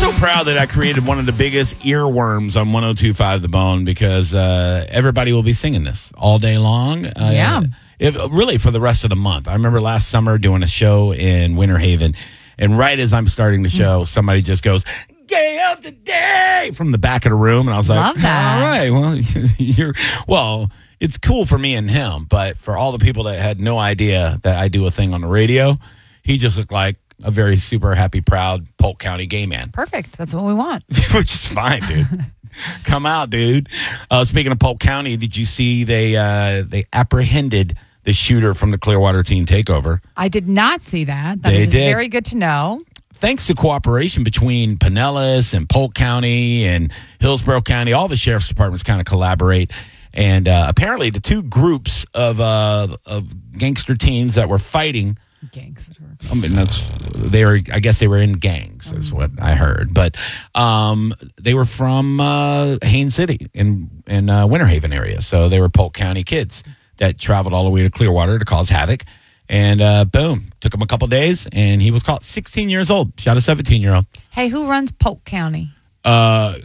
so proud that I created one of the biggest earworms on 102.5 The Bone because everybody will be singing this all day long. Really for the rest of the month. I remember last summer doing a show in Winter Haven, and right as I'm starting the show, somebody just goes, "Gay of the Day," from the back of the room, and I was like, Love that. all right, well, it's cool for me and him, but for all the people that had no idea that I do a thing on the radio, he just looked like a very super happy, proud Polk County gay man. Perfect. That's what we want. Which is fine, dude. Come out, dude. Speaking of Polk County, did you see they apprehended the shooter from the Clearwater teen takeover? I did not see that. That They is did. very good to know. Thanks to cooperation between Pinellas and Polk County and Hillsborough County, all the sheriff's departments kind of collaborate. And apparently the two groups of gangster teens that were fighting, Gangster. I mean, I guess they were in gangs, is what I heard. But they were from Haines City in Winter Haven area. So they were Polk County kids that traveled all the way to Clearwater to cause havoc. And boom, took him a couple days, and he was caught. 16 years old, shot a 17-year-old. Hey, who runs Polk County? What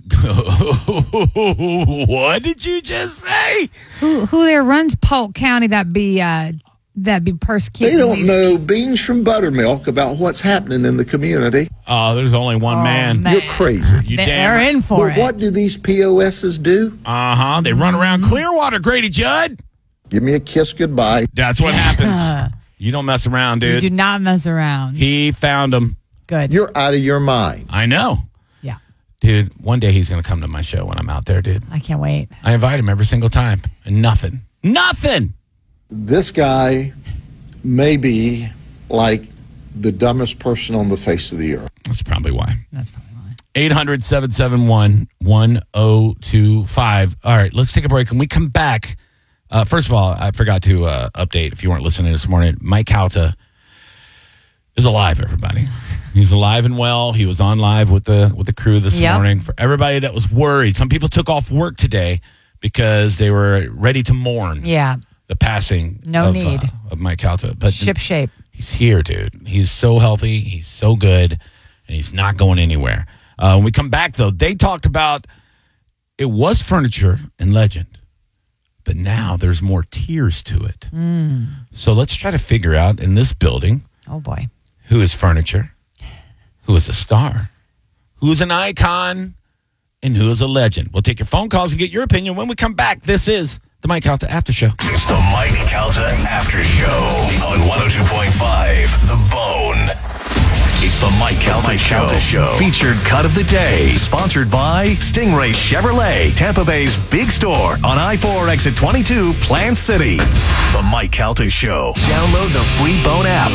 did you just say? Who there runs Polk County that be persecuted? They don't know beans from buttermilk about what's happening in the community. Oh, there's only one man. You're crazy. You They're damn in for But it. what do these POSs do? Uh-huh. They run around Clearwater, Grady Judd. Give me a kiss goodbye. That's what happens. You don't mess around, You dude. do not mess around. He found him. Good. You're out of your mind. I know. Yeah. Dude, one day he's going to come to my show when I'm out there, dude. I can't wait. I invite him every single time. And nothing. This guy may be like the dumbest person on the face of the earth. That's probably why. That's probably why. 800-771-1025. All right, let's take a break. When we come back, first of all, I forgot to update, if you weren't listening this morning, Mike Calta is alive, everybody. He's alive and well. He was on live with the crew this morning. For everybody that was worried, some people took off work today because they were ready to mourn the passing of Mike Calta. But Ship shape. he's here, dude. He's so healthy. He's so good, and he's not going anywhere. When we come back, though, they talked about it was furniture and legend. But now there's more tiers to it. So let's try to figure out in this building, Oh, boy. who is furniture, who is a star, who is an icon, and who is a legend. We'll take your phone calls and get your opinion when we come back. This is the Mike Calta After Show. It's the Mike Calta After Show on 102.5 The Bone. It's the Mike Calta Show. Featured cut of the day. Sponsored by Stingray Chevrolet, Tampa Bay's big store on I-4 exit 22, Plant City. The Mike Calta Show. Download the free Bone app.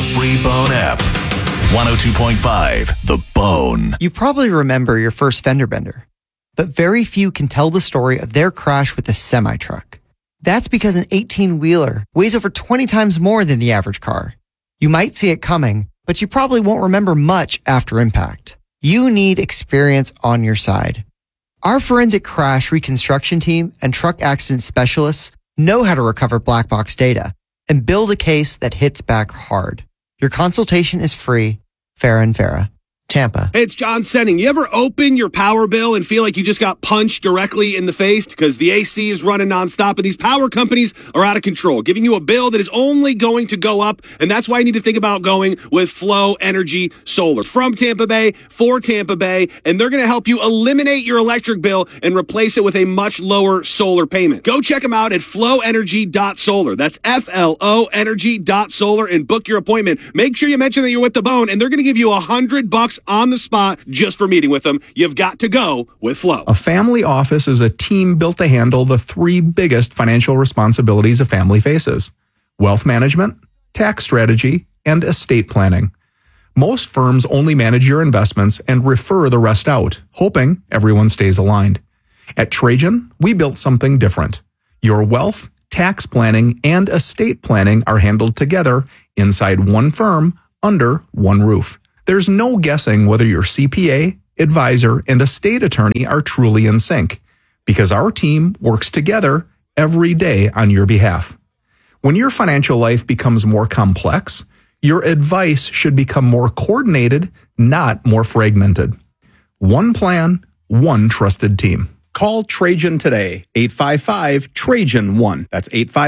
102.5 The Bone. You probably remember your first fender bender, but very few can tell the story of their crash with a semi-truck. That's because an 18-wheeler weighs over 20 times more than the average car. You might see it coming, but you probably won't remember much after impact. You need experience on your side. Our forensic crash reconstruction team and truck accident specialists know how to recover black box data and build a case that hits back hard. Your consultation is free. Farah & Farah, Tampa. Hey, it's John Senning. You ever open your power bill and feel like you just got punched directly in the face because the AC is running nonstop and these power companies are out of control, giving you a bill that is only going to go up, and that's why you need to think about going with Flow Energy Solar. From Tampa Bay, for Tampa Bay, and they're going to help you eliminate your electric bill and replace it with a much lower solar payment. Go check them out at flowenergy.solar. That's FLO energy.solar and book your appointment. Make sure you mention that you're with The Bone, and they're going to give you $100 on the spot just for meeting with them. You've got to go with Flow. A family office is a team built to handle the three biggest financial responsibilities a family faces: wealth management, tax strategy, and estate planning. Most firms only manage your investments and refer the rest out, hoping everyone stays aligned. At Trajan, we built something different. Your wealth, tax planning, and estate planning are handled together inside one firm under one roof. There's no guessing whether your CPA, advisor, and estate attorney are truly in sync, because our team works together every day on your behalf. When your financial life becomes more complex, your advice should become more coordinated, not more fragmented. One plan, one trusted team. Call Trajan today, 855-TRAJAN-1. That's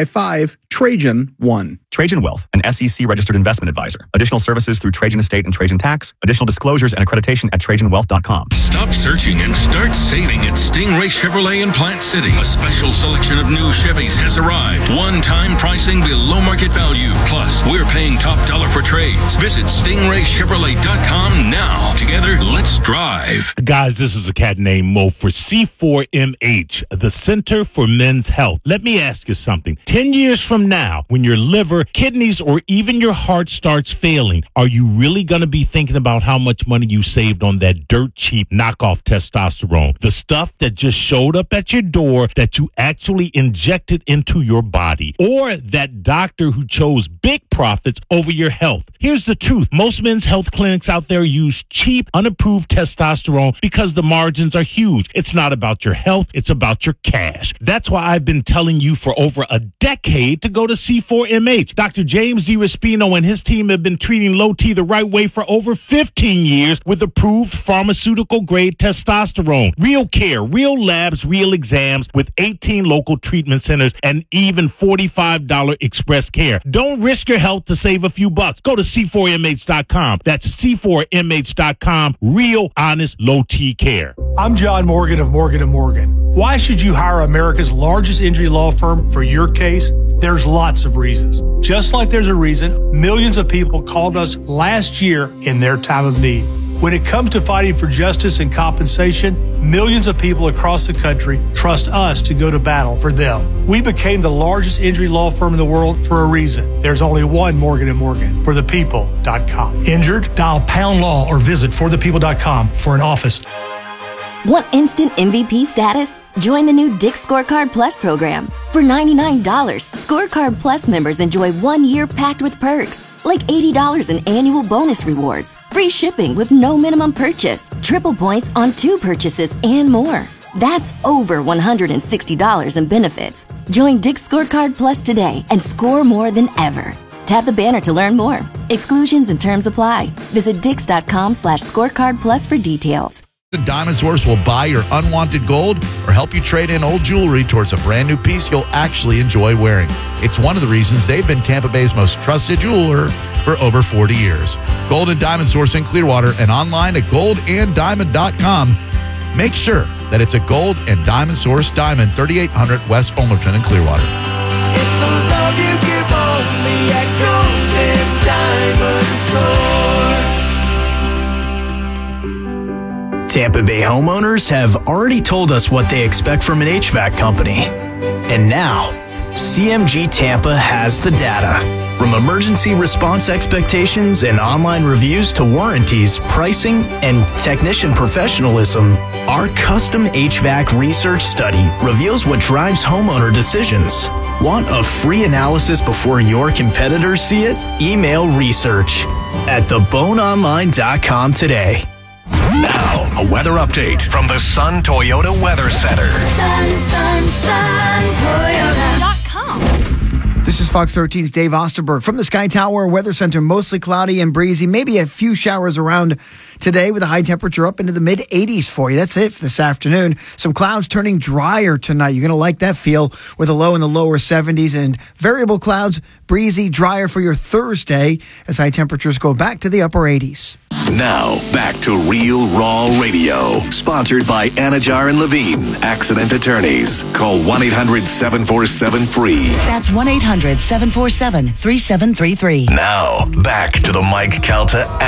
855-TRAJAN-1. Trajan Wealth, an SEC-registered investment advisor. Additional services through Trajan Estate and Trajan Tax. Additional disclosures and accreditation at TrajanWealth.com. Stop searching and start saving at Stingray Chevrolet in Plant City. A special selection of new Chevys has arrived. One-time pricing below market value. Plus, we're paying top dollar for trades. Visit StingrayChevrolet.com now. Together, let's drive. Guys, this is a cat named Mo for C4MH, the Center for Men's Health. Let me ask you something. 10 years from now, when your liver, kidneys, or even your heart starts failing, are you really going to be thinking about how much money you saved on that dirt cheap knockoff testosterone? The stuff that just showed up at your door that you actually injected into your body, or that doctor who chose big profits over your health. Here's the truth. Most men's health clinics out there use cheap, unapproved testosterone because the margins are huge. It's not about your health. It's about your cash. That's why I've been telling you for over a decade to go to C4MH. Dr. James DiRespino and his team have been treating low T the right way for over 15 years with approved pharmaceutical-grade testosterone. Real care, real labs, real exams with 18 local treatment centers and even $45 express care. Don't risk your health to save a few bucks. Go to C4MH.com. That's C4MH.com. Real, honest, low T care. I'm John Morgan of Morgan & Morgan. Why should you hire America's largest injury law firm for your case? There's lots of reasons. Just like there's a reason millions of people called us last year in their time of need. When it comes to fighting for justice and compensation, millions of people across the country trust us to go to battle for them. We became the largest injury law firm in the world for a reason. There's only one Morgan & Morgan, forthepeople.com. Injured? Dial pound law or visit forthepeople.com for an office. Want instant MVP status? Join the new Dick's Scorecard Plus program. For $99, Scorecard Plus members enjoy 1 year packed with perks, like $80 in annual bonus rewards, free shipping with no minimum purchase, triple points on 2 purchases, and more. That's over $160 in benefits. Join Dick's Scorecard Plus today and score more than ever. Tap the banner to learn more. Exclusions and terms apply. Visit Dix.com/scorecard plus for details. Diamond Source will buy your unwanted gold or help you trade in old jewelry towards a brand new piece you'll actually enjoy wearing. It's one of the reasons they've been Tampa Bay's most trusted jeweler for over 40 years. Gold and Diamond Source in Clearwater and online at goldanddiamond.com. Make sure that it's a Gold and Diamond Source diamond, 3800 West Ulmerton in Clearwater. It's a love you give only at Gold and Diamond Source. Tampa Bay homeowners have already told us what they expect from an HVAC company. And now, CMG Tampa has the data. From emergency response expectations and online reviews to warranties, pricing, and technician professionalism, our custom HVAC research study reveals what drives homeowner decisions. Want a free analysis before your competitors see it? Email research at theboneonline.com today. Now, a weather update from the Sun Toyota Weather Center. Toyota.com. This is Fox 13's Dave Osterberg from the Sky Tower Weather Center. Mostly cloudy and breezy. Maybe a few showers around today with a high temperature up into the mid-80s for you. That's it for this afternoon. Some clouds turning drier tonight. You're going to like that feel with a low in the lower 70s and variable clouds, breezy, drier for your Thursday as high temperatures go back to the upper 80s. Now, back to Real Raw Radio. Sponsored by Anajar and Levine, accident attorneys. Call 1-800-747-FREE. That's 1-800-747-3733. Now, back to the Mike Calta